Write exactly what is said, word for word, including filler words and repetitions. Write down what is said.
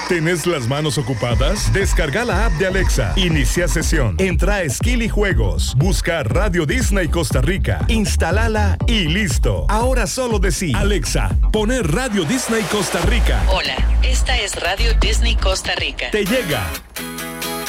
¿Tenés las manos ocupadas? Descarga la app de Alexa. Inicia sesión. Entra a Skill y Juegos. Busca Radio Disney Costa Rica. Instálala y listo. Ahora solo decí, Alexa, poner Radio Disney Costa Rica. Hola, esta es Radio Disney Costa Rica. Te llega.